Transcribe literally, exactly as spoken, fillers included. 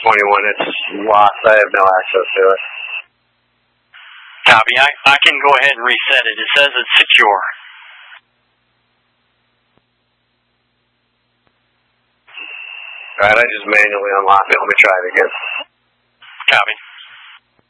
twenty-one, it's lost. I have no access to it. Copy. I, I can go ahead and reset it. It says it's secure. Alright, I just manually unlocked it. Let me try it again. Copy.